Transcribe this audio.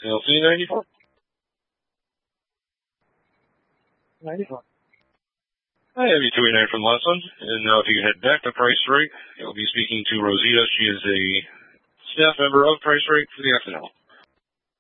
LC 94. 94. I have you 289 from the last one. And now if you head back to Price Right, you'll be speaking to Rosita. She is a staff member of Price Right for the afternoon.